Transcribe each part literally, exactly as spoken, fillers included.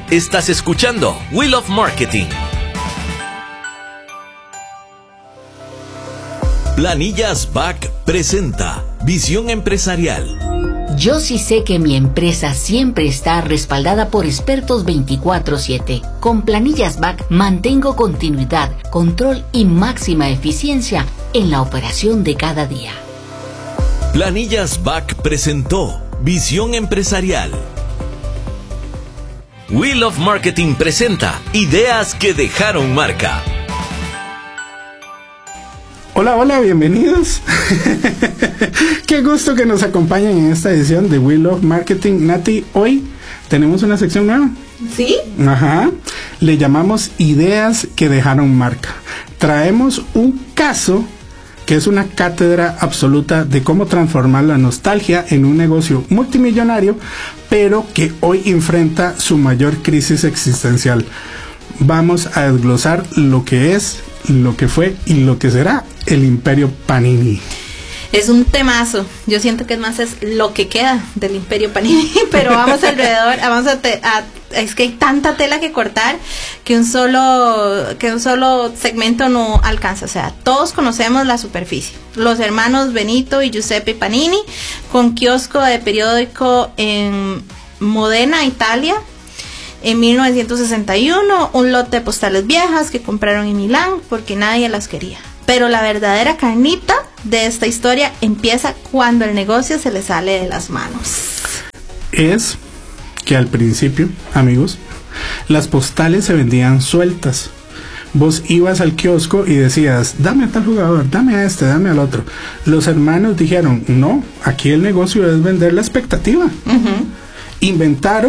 Estás escuchando Wheel of Marketing. Planillas B A C presenta Visión Empresarial. Yo sí sé que mi empresa siempre está respaldada por expertos veinticuatro siete. Con Planillas B A C mantengo continuidad, control y máxima eficiencia en la operación de cada día. Planillas B A C presentó Visión Empresarial. Wheel of Marketing presenta Ideas que dejaron marca. Hola, hola, bienvenidos. Qué gusto que nos acompañen en esta edición de Wheel of Marketing. Nati, hoy tenemos una sección nueva. ¿Sí? Ajá. Le llamamos Ideas que dejaron marca. Traemos un caso que es una cátedra absoluta de cómo transformar la nostalgia en un negocio multimillonario, pero que hoy enfrenta su mayor crisis existencial. Vamos a desglosar lo que es, lo que fue y lo que será el Imperio Panini. Es un temazo. Yo siento que es más es lo que queda del Imperio Panini, pero vamos alrededor, vamos a, te, a es que hay tanta tela que cortar que un solo que un solo segmento no alcanza. O sea, todos conocemos la superficie. Los hermanos Benito y Giuseppe Panini, con kiosco de periódico en Modena, Italia, en mil novecientos sesenta y uno, un lote de postales viejas que compraron en Milán porque nadie las quería. Pero la verdadera carnita de esta historia empieza cuando el negocio se le sale de las manos. Es que al principio, amigos, las postales se vendían sueltas. Vos ibas al kiosco y decías, dame a tal jugador, dame a este, dame al otro. Los hermanos dijeron, no, aquí el negocio es vender la expectativa. Uh-huh. Inventaron,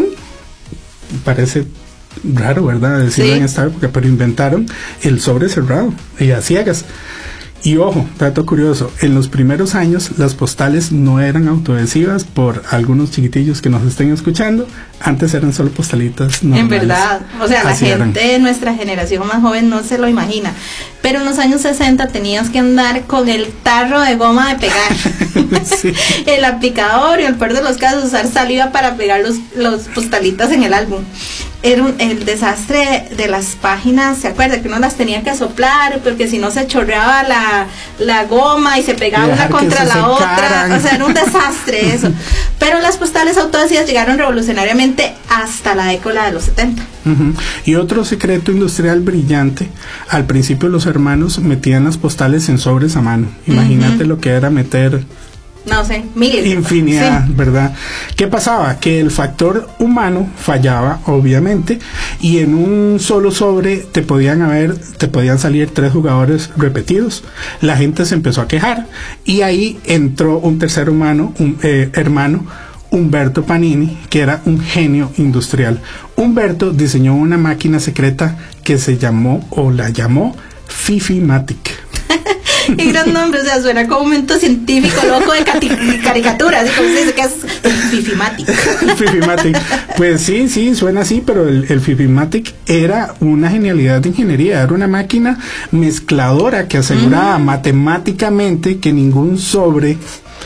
parece raro, ¿verdad? Decirlo sí. En esta época, pero inventaron el sobre cerrado y a ciegas. Y ojo, dato curioso, en los primeros años las postales no eran autoadhesivas, por algunos chiquitillos que nos estén escuchando, antes eran solo postalitas normales. En verdad, o sea, Así la eran. gente de nuestra generación más joven no se lo imagina, pero en los años sesenta tenías que andar con el tarro de goma de pegar, sí. El aplicador y el peor de los casos usar saliva para pegar los, los postalitas en el álbum. Era un, el desastre de las páginas, ¿se acuerda? Que uno las tenía que soplar porque si no se chorreaba la, la goma y se pegaba una contra la otra, o sea, era un desastre eso. Pero las postales autoadhesivas llegaron revolucionariamente hasta la década de los setenta. Uh-huh. Y otro secreto industrial brillante, al principio los hermanos metían las postales en sobres a mano. Imagínate uh-huh. lo que era meter... No sé, miles. Infinidad, sí. ¿verdad? ¿Qué pasaba? Que el factor humano fallaba, obviamente, y en un solo sobre te podían haber, te podían salir tres jugadores repetidos. La gente se empezó a quejar y ahí entró un tercer humano, un eh, hermano, Umberto Panini, que era un genio industrial. Umberto diseñó una máquina secreta que se llamó o la llamó Fifi-Matic. Qué gran nombre, o sea, suena como un momento científico loco de cati- caricatura, así como se dice que es Fifi-Matic. Fifi-Matic. Pues sí, sí, suena así, pero el, el Fifi-Matic era una genialidad de ingeniería, era una máquina mezcladora que aseguraba mm. matemáticamente que ningún sobre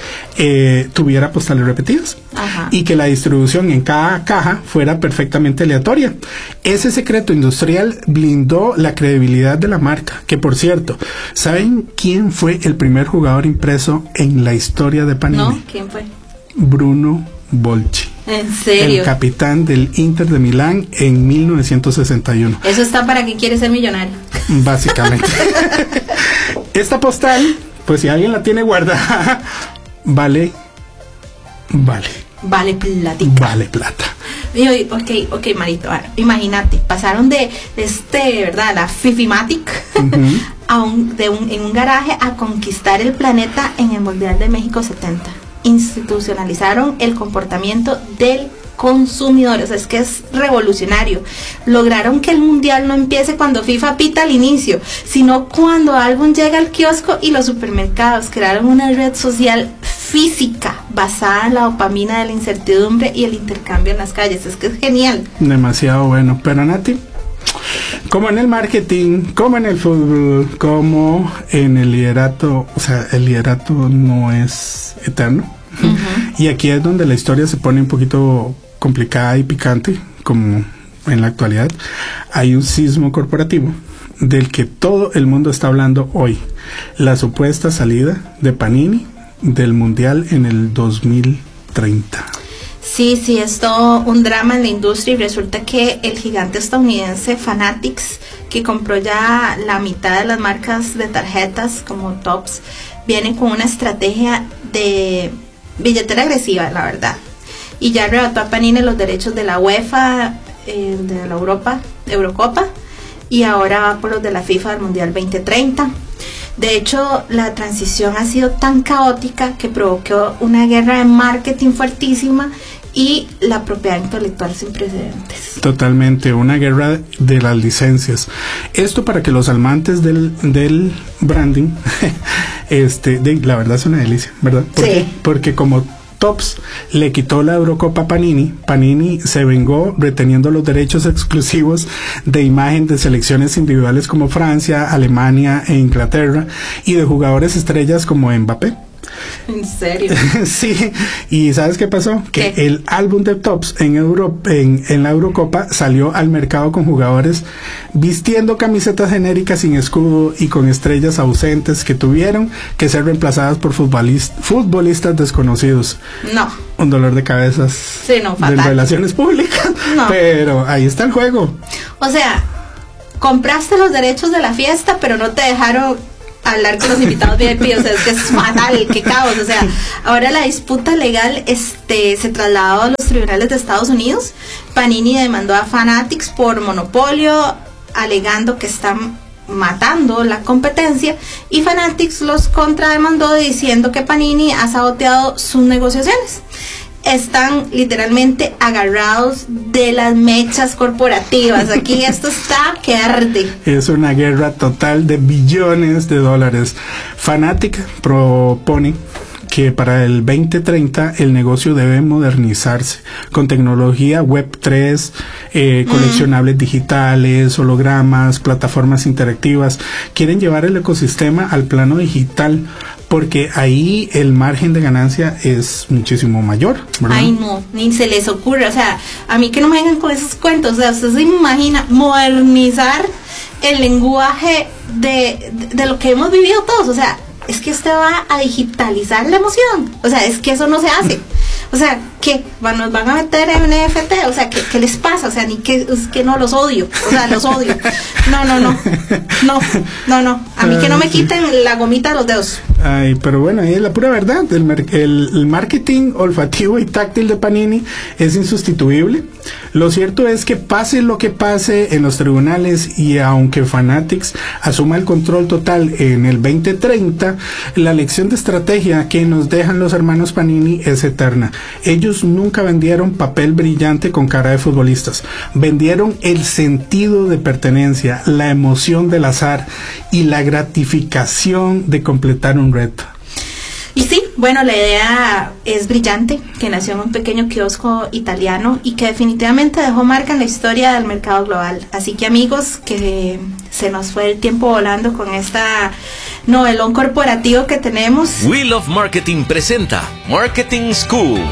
eh, tuviera postales repetidas. Ajá. Y que la distribución en cada caja fuera perfectamente aleatoria. Ese secreto industrial blindó la credibilidad de la marca, que por cierto, ¿saben quién fue el primer jugador impreso en la historia de Panini? No, ¿quién fue? Bruno Bolchi. ¿En serio? El capitán del Inter de Milán en mil novecientos sesenta y uno. Eso está para quien quiere ser millonario. Básicamente. Esta postal, pues si alguien la tiene guardada, vale, vale. Vale platica. Vale plata. Y yo, ok, ok, Marito, ahora, imagínate, pasaron de, de este, ¿verdad? La Fifi-Matic uh-huh. a un, de un, en un garaje a conquistar el planeta en el Mundial de México setenta. Institucionalizaron el comportamiento del consumidor, o sea, es que es revolucionario. Lograron que el mundial no empiece cuando FIFA pita al inicio, sino cuando algo llega al kiosco y los supermercados. Crearon una red social física basada en la dopamina de la incertidumbre y el intercambio en las calles. Es que es genial. Demasiado bueno. Pero Nati, como en el marketing, como en el fútbol, como en el liderato, o sea, el liderato no es eterno. Uh-huh. Y aquí es donde la historia se pone un poquito complicada y picante, como en la actualidad, hay un sismo corporativo del que todo el mundo está hablando hoy. La supuesta salida de Panini del Mundial en el dos mil treinta. Sí, sí, es todo un drama en la industria y resulta que el gigante estadounidense Fanatics, que compró ya la mitad de las marcas de tarjetas como Topps, viene con una estrategia de billetera agresiva, la verdad. Y ya arrebató a Panini los derechos de la UEFA, eh, de la Europa, Eurocopa, y ahora va por los de la FIFA del Mundial veinte treinta. De hecho, la transición ha sido tan caótica que provocó una guerra de marketing fuertísima y la propiedad intelectual sin precedentes. Totalmente, una guerra de las licencias. Esto para que los amantes del, del branding, este, de, la verdad es una delicia, ¿verdad? Porque, sí. Porque como Topps le quitó la Eurocopa a Panini, Panini se vengó reteniendo los derechos exclusivos de imagen de selecciones individuales como Francia, Alemania e Inglaterra y de jugadores estrellas como Mbappé. ¿En serio? Sí, y ¿sabes qué pasó? ¿Qué? Que el álbum de Topps en, Euro, en, en la Eurocopa salió al mercado con jugadores vistiendo camisetas genéricas sin escudo y con estrellas ausentes que tuvieron que ser reemplazadas por futbolist, futbolistas desconocidos. No. Un dolor de cabezas, sí, no, fatal. De relaciones públicas. No. Pero ahí está el juego. O sea, compraste los derechos de la fiesta, pero no te dejaron hablar con los invitados V I P, o sea, es que es fatal, qué caos. O sea, ahora la disputa legal este se trasladó a los tribunales de Estados Unidos. Panini demandó a Fanatics por monopolio, alegando que están matando la competencia, y Fanatics los contrademandó diciendo que Panini ha saboteado sus negociaciones. Están literalmente agarrados de las mechas corporativas. Aquí esto está que arde. Es una guerra total de billones de dólares. Fanatic propone que para el veinte treinta el negocio debe modernizarse con tecnología web tres, eh, coleccionables mm. digitales, hologramas, plataformas interactivas. Quieren llevar el ecosistema al plano digital porque ahí el margen de ganancia es muchísimo mayor, ¿verdad? Ay, no, ni se les ocurre. O sea, a mí que no me vengan con esos cuentos. O sea, usted se imagina modernizar el lenguaje de, de, de lo que hemos vivido todos. O sea, es que usted va a digitalizar la emoción. O sea, es que eso no se hace. O sea, ¿qué? ¿Nos van a meter en N F T? O sea, ¿qué, qué les pasa? O sea, ni que, es que no, los odio. O sea, los odio. No, no, no. No, no, no. A mí que no me quiten la gomita de los dedos. Ay, pero bueno, ahí es la pura verdad. El, el, el marketing olfativo y táctil de Panini es insustituible. Lo cierto es que pase lo que pase en los tribunales y aunque Fanatics asuma el control total en el veinte treinta, la lección de estrategia que nos dejan los hermanos Panini es eterna. Ellos nunca vendieron papel brillante con cara de futbolistas. Vendieron el sentido de pertenencia, la emoción del azar y la gratificación de completar un reto. Y sí, bueno, la idea es brillante, que nació en un pequeño kiosco italiano y que definitivamente dejó marca en la historia del mercado global. Así que amigos, que se nos fue el tiempo volando con esta novelón corporativo que tenemos. We Love Marketing presenta Marketing School.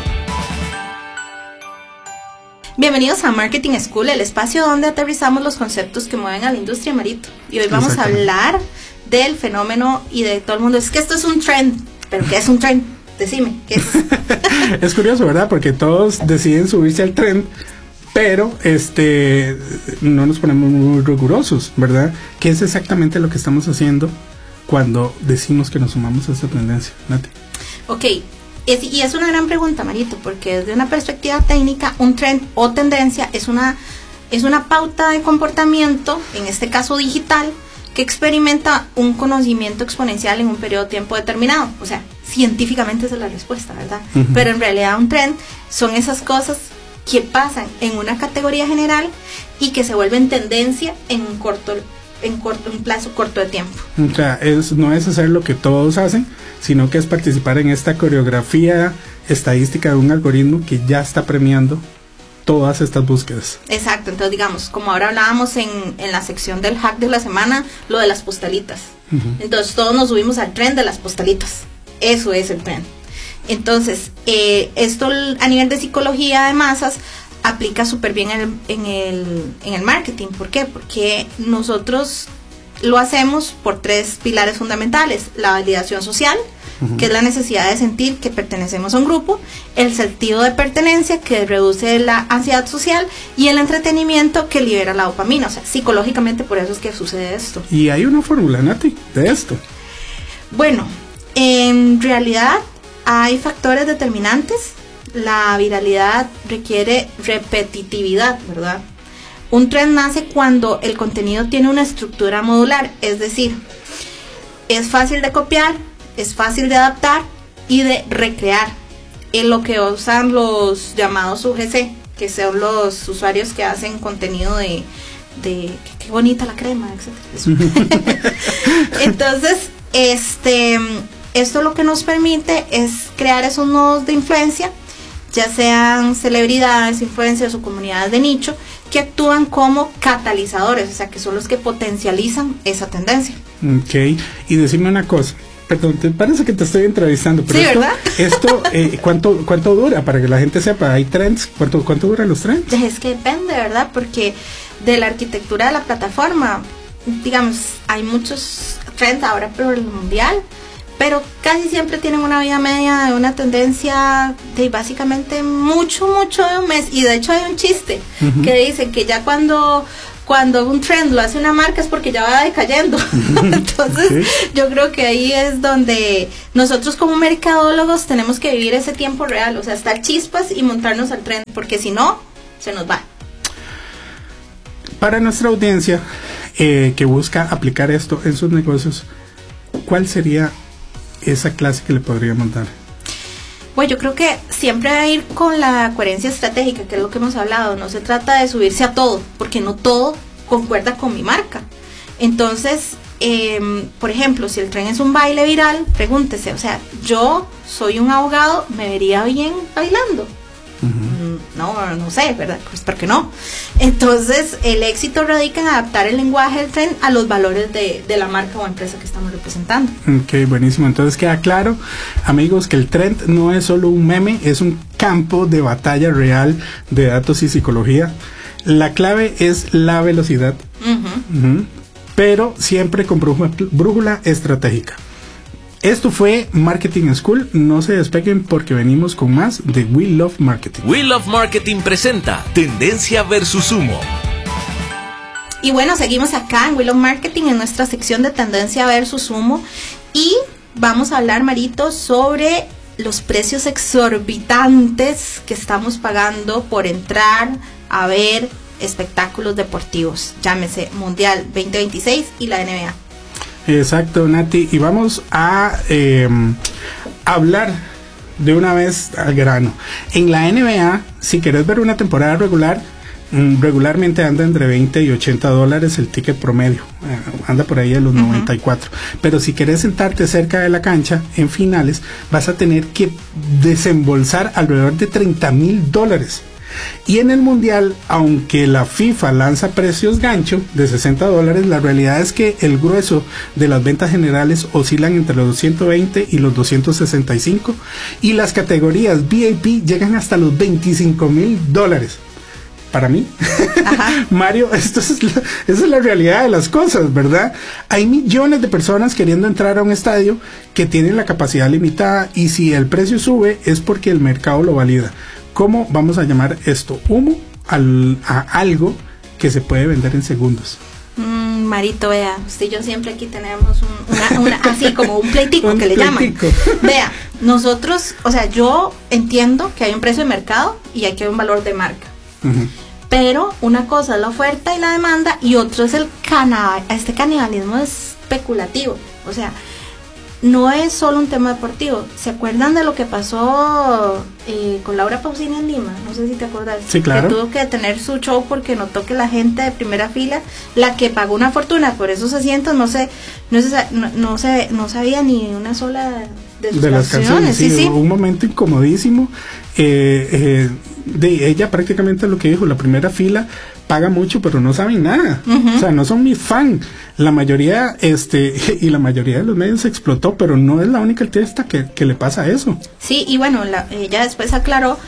Bienvenidos a Marketing School, el espacio donde aterrizamos los conceptos que mueven a la industria, Marito. Y hoy vamos a hablar del fenómeno y de todo el mundo. Es que esto es un trend. ¿Pero qué es un tren? Decime, ¿qué es? Es curioso, ¿verdad? Porque todos deciden subirse al tren, pero este no nos ponemos muy rigurosos, ¿verdad? ¿Qué es exactamente lo que estamos haciendo cuando decimos que nos sumamos a esta tendencia, Nati? Ok, es, y es una gran pregunta, Marito, porque desde una perspectiva técnica, un trend o tendencia es una, es una pauta de comportamiento, en este caso digital, que experimenta un conocimiento exponencial en un periodo de tiempo determinado. O sea, científicamente esa es la respuesta, ¿verdad? Uh-huh. Pero en realidad un trend son esas cosas que pasan en una categoría general y que se vuelven tendencia en un corto en corto un plazo corto de tiempo. O sea, es, no es hacer lo que todos hacen, sino que es participar en esta coreografía estadística de un algoritmo que ya está premiando todas estas búsquedas. Exacto, entonces digamos, como ahora hablábamos en, en la sección del hack de la semana, lo de las postalitas. Uh-huh. Entonces todos nos subimos al tren de las postalitas. Eso es el tren. Entonces, eh, esto a nivel de psicología de masas aplica súper bien en el, en, el, en el marketing. ¿Por qué? Porque nosotros lo hacemos por tres pilares fundamentales: la validación social, uh-huh. que es la necesidad de sentir que pertenecemos a un grupo; el sentido de pertenencia, que reduce la ansiedad social; y el entretenimiento, que libera la dopamina. O sea, psicológicamente por eso es que sucede esto. ¿Y hay una fórmula, Nati, de esto? Bueno, en realidad hay factores determinantes. La viralidad requiere repetitividad, ¿verdad? Un trend nace cuando el contenido tiene una estructura modular, es decir, es fácil de copiar, es fácil de adaptar y de recrear. En lo que usan los llamados U G C, que son los usuarios que hacen contenido de, de qué, qué bonita la crema, etcétera. Entonces, este, esto lo que nos permite es crear esos nodos de influencia, ya sean celebridades, influencers o comunidades de nicho, que actúan como catalizadores, o sea, que son los que potencializan esa tendencia. Ok, y decime una cosa, perdón, te parece que te estoy entrevistando, pero sí, esto, ¿verdad? esto eh, ¿cuánto, ¿cuánto dura? Para que la gente sepa, ¿hay trends? ¿Cuánto, cuánto duran los trends? Es que depende, ¿verdad? Porque de la arquitectura de la plataforma, digamos, hay muchos trends ahora por el mundial, pero casi siempre tienen una vida media de una tendencia de básicamente mucho, mucho de un mes. Y de hecho hay un chiste uh-huh. que dice que ya cuando, cuando un trend lo hace una marca es porque ya va decayendo. Entonces okay. yo creo que ahí es donde nosotros como mercadólogos tenemos que vivir ese tiempo real, o sea, estar chispas y montarnos al trend, porque si no, se nos va. Para nuestra audiencia eh, que busca aplicar esto en sus negocios, ¿cuál sería esa clase que le podríamos dar? Pues yo creo que siempre va a ir con la coherencia estratégica, que es lo que hemos hablado. No se trata de subirse a todo, porque no todo concuerda con mi marca. Entonces, eh, por ejemplo, si el tren es un baile viral, pregúntese, o sea, yo soy un abogado, ¿me vería bien bailando? Uh-huh. No, no sé, ¿verdad? Pues porque no. Entonces, el éxito radica en adaptar el lenguaje del tren a los valores de, de la marca o empresa que estamos representando. Ok, buenísimo. Entonces queda claro, amigos, que el trend no es solo un meme, es un campo de batalla real de datos y psicología. La clave es la velocidad, uh-huh. Uh-huh. pero siempre con brújula, brújula estratégica. Esto fue Marketing School. No se despeguen porque venimos con más de We Love Marketing. We Love Marketing presenta Tendencia versus Humo. Y bueno, seguimos acá en We Love Marketing en nuestra sección de Tendencia versus Humo. Y vamos a hablar, Marito, sobre los precios exorbitantes que estamos pagando por entrar a ver espectáculos deportivos. Llámese Mundial veinte veintiséis y la N B A. Exacto, Nati, y vamos a eh, hablar de una vez al grano. En la N B A, si querés ver una temporada regular, mm, regularmente anda entre veinte y ochenta dólares el ticket promedio, eh, anda por ahí a los uh-huh. noventa y cuatro, pero si querés sentarte cerca de la cancha en finales, vas a tener que desembolsar alrededor de treinta mil dólares. Y en el mundial, aunque la FIFA lanza precios gancho de sesenta dólares, la realidad es que el grueso de las ventas generales oscilan entre los ciento veinte y los doscientos sesenta y cinco, y las categorías V I P llegan hasta los veinticinco mil dólares. Para mí, Mario, esto es la, esa es la realidad de las cosas, ¿verdad? Hay millones de personas queriendo entrar a un estadio que tienen la capacidad limitada, y si el precio sube es porque el mercado lo valida. ¿Cómo vamos a llamar esto? Humo al, a algo que se puede vender en segundos. Mm, Marito, vea, usted y yo siempre aquí tenemos un, una, una, así como un pleitico un que le pleitico. llaman. Vea, nosotros, o sea, yo entiendo que hay un precio de mercado y aquí hay un valor de marca. Uh-huh. Pero una cosa es la oferta y la demanda, y otro es el cana- este canibalismo especulativo. O sea, no es solo un tema deportivo. ¿Se acuerdan de lo que pasó eh, con Laura Pausini en Lima? No sé si te acuerdas. Sí, claro. Que tuvo que detener su show porque notó que la gente de primera fila, la que pagó una fortuna por esos asientos, no se, no se, no, no se, no sabía ni una sola de sus de las canciones. canciones. Sí, sí, sí. Un momento incomodísimo. Eh, eh, de ella prácticamente lo que dijo, la primera fila paga mucho pero no saben nada, uh-huh. o sea, no son mis fan, la mayoría este y la mayoría de los medios explotó, pero no es la única artista que, que le pasa eso. Sí, y bueno, la, ella después aclaró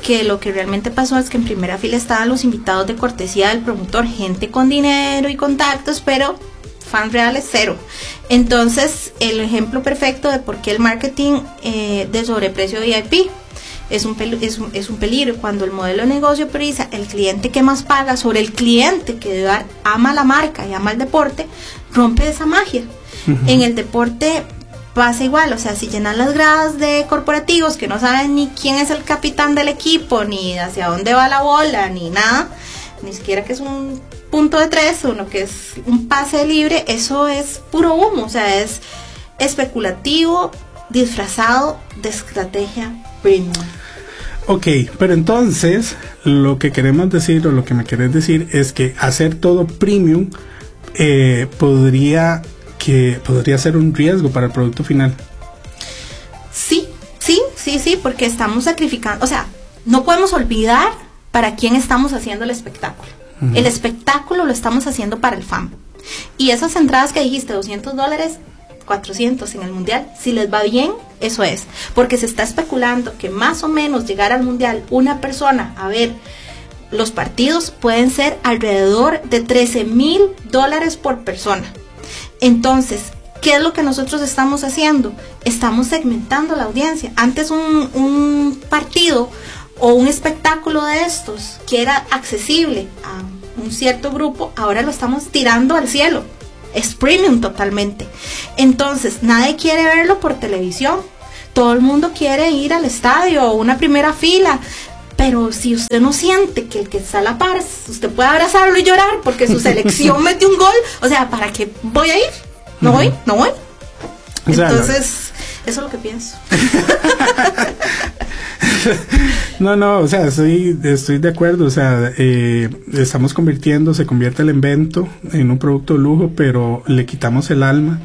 que lo que realmente pasó es que en primera fila estaban los invitados de cortesía del promotor, gente con dinero y contactos, pero fans reales cero. Entonces, el ejemplo perfecto de por qué el marketing eh, de sobreprecio V I P es un, pel- es, un, es un peligro. Cuando el modelo de negocio prioriza el cliente que más paga sobre el cliente que de verdad ama la marca y ama el deporte, rompe esa magia. Uh-huh. En el deporte pasa igual, o sea, si llenan las gradas de corporativos que no saben ni quién es el capitán del equipo, ni hacia dónde va la bola, ni nada, ni siquiera que es un punto de tres, sino que es un pase libre, eso es puro humo, o sea, es especulativo disfrazado de estrategia premium. Ok, pero entonces lo que queremos decir, o lo que me querés decir, es que hacer todo premium eh, podría que podría ser un riesgo para el producto final. Sí, sí, sí, sí, porque estamos sacrificando, o sea, no podemos olvidar para quién estamos haciendo el espectáculo. Uh-huh. El espectáculo lo estamos haciendo para el fan. Y esas entradas que dijiste, doscientos dólares, cuatrocientos en el mundial, si les va bien, eso es. Porque se está especulando que más o menos llegar al mundial una persona a ver los partidos pueden ser alrededor de trece mil dólares por persona. Entonces, ¿qué es lo que nosotros estamos haciendo? Estamos segmentando la audiencia. Antes un, un partido o un espectáculo de estos que era accesible a un cierto grupo, ahora lo estamos tirando al cielo. Es premium totalmente. Entonces, nadie quiere verlo por televisión. Todo el mundo quiere ir al estadio o una primera fila. Pero si usted no siente que el que está a la par, usted puede abrazarlo y llorar porque su selección metió un gol, o sea, ¿para qué voy a ir? ¿No uh-huh. voy? ¿No voy? O sea, entonces, no. Eso es lo que pienso. No, no, o sea, estoy, estoy de acuerdo, o sea, eh, estamos convirtiendo, se convierte el evento en un producto de lujo, pero le quitamos el alma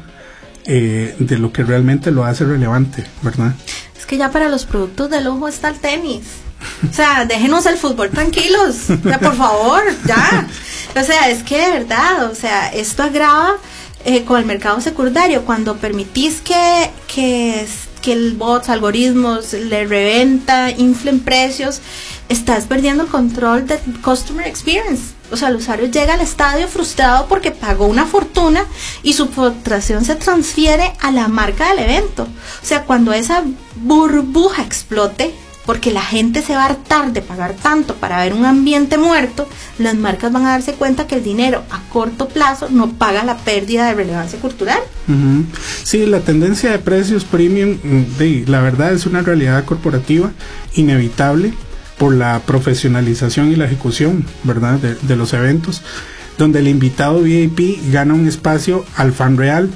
eh, de lo que realmente lo hace relevante, ¿verdad? Es que ya para los productos de lujo está el tenis. O sea, déjenos el fútbol tranquilos, o sea, por favor, ya. O sea, es que de verdad, o sea, esto agrava eh, con el mercado secundario. Cuando permitís que, que, que el bots, algoritmos, le reventa, inflen precios, estás perdiendo el control del customer experience. O sea, el usuario llega al estadio frustrado porque pagó una fortuna y su frustración se transfiere a la marca del evento. O sea, cuando esa burbuja explote, porque la gente se va a hartar de pagar tanto para ver un ambiente muerto, las marcas van a darse cuenta que el dinero a corto plazo no paga la pérdida de relevancia cultural. Uh-huh. Sí, la tendencia de precios premium, de, la verdad es una realidad corporativa inevitable por la profesionalización y la ejecución, ¿verdad?, de, de los eventos, donde el invitado V I P gana un espacio al fan real.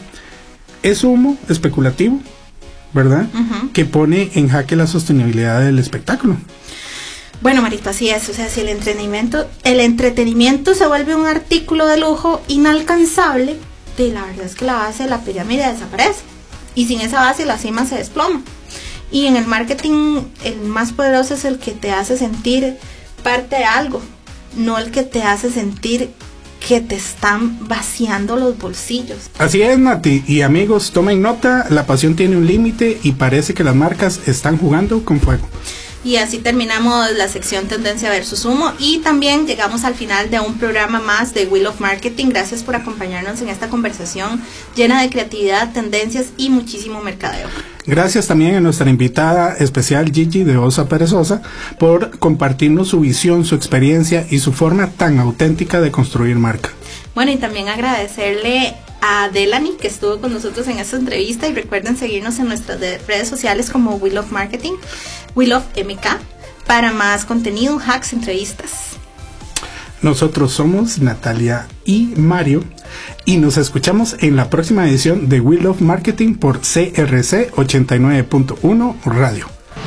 Es humo especulativo, ¿verdad? Uh-huh. Que pone en jaque la sostenibilidad del espectáculo. Bueno, Marito, así es. O sea, si el entretenimiento, el entretenimiento se vuelve un artículo de lujo inalcanzable, de la verdad es que la base de la pirámide desaparece. Y sin esa base la cima se desploma. Y en el marketing, el más poderoso es el que te hace sentir parte de algo, no el que te hace sentir que te están vaciando los bolsillos. Así es, Nati, y amigos, tomen nota, la pasión tiene un límite y parece que las marcas están jugando con fuego. Y así terminamos la sección Tendencia versus Humo y también llegamos al final de un programa más de Wheel of Marketing. Gracias por acompañarnos en esta conversación llena de creatividad, tendencias y muchísimo mercadeo. Gracias también a nuestra invitada especial Gigi de Osa Perezosa por compartirnos su visión, su experiencia y su forma tan auténtica de construir marca. Bueno, y también agradecerle a Delany que estuvo con nosotros en esta entrevista y recuerden seguirnos en nuestras redes sociales como Wheel of Marketing, Wheel of M K, para más contenido, hacks, entrevistas. Nosotros somos Natalia y Mario y nos escuchamos en la próxima edición de Wheel of Marketing por C R C ochenta y nueve punto uno Radio.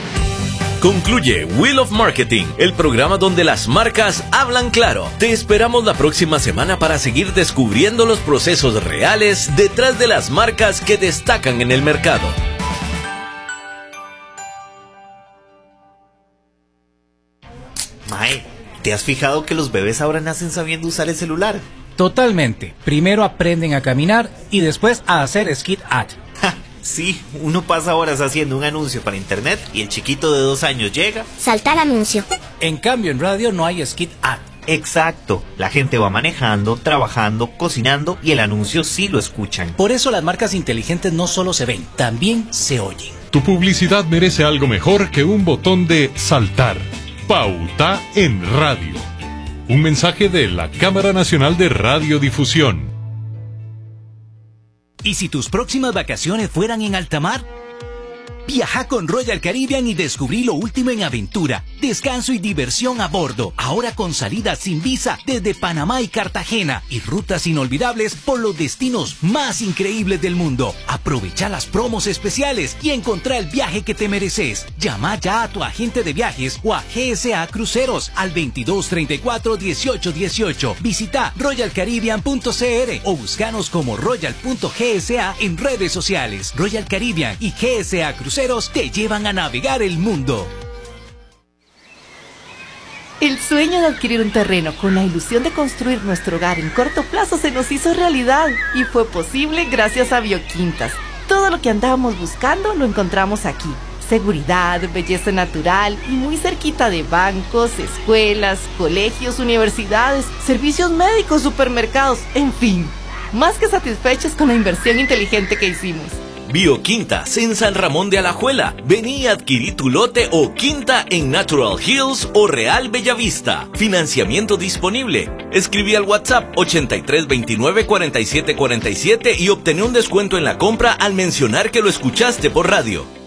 Concluye Wheel of Marketing, el programa donde las marcas hablan claro. Te esperamos la próxima semana para seguir descubriendo los procesos reales detrás de las marcas que destacan en el mercado. Mae, ¿te has fijado que los bebés ahora nacen sabiendo usar el celular? Totalmente. Primero aprenden a caminar y después a hacer skid at. Sí, uno pasa horas haciendo un anuncio para internet y el chiquito de dos años llega. Saltar anuncio. En cambio, en radio no hay skip ad. Exacto, la gente va manejando, trabajando, cocinando y el anuncio sí lo escuchan. Por eso las marcas inteligentes no solo se ven, también se oyen. Tu publicidad merece algo mejor que un botón de saltar. Pauta en radio. Un mensaje de la Cámara Nacional de Radiodifusión. ¿Y si tus próximas vacaciones fueran en alta mar? Viaja con Royal Caribbean y descubrí lo último en aventura, descanso y diversión a bordo. Ahora con salidas sin visa desde Panamá y Cartagena y rutas inolvidables por los destinos más increíbles del mundo. Aprovecha las promos especiales y encontrá el viaje que te mereces. Llama ya a tu agente de viajes o a G S A Cruceros al veintidós treinta y cuatro dieciocho dieciocho. Visita royal caribbean punto c r o búscanos como royal punto g s a en redes sociales. Royal Caribbean y G S A Cruceros te llevan a navegar el mundo. El sueño de adquirir un terreno con la ilusión de construir nuestro hogar en corto plazo se nos hizo realidad y fue posible gracias a Bioquintas. Todo lo que andábamos buscando lo encontramos aquí. Seguridad, belleza natural y muy cerquita de bancos, escuelas, colegios, universidades, servicios médicos, supermercados, en fin. Más que satisfechos con la inversión inteligente que hicimos. Bioquintas en San Ramón de Alajuela. Vení y adquirí tu lote o quinta en Natural Hills o Real Bellavista. Financiamiento disponible. Escribí al WhatsApp ochenta y tres veintinueve cuarenta y siete cuarenta y siete y obtené un descuento en la compra al mencionar que lo escuchaste por radio.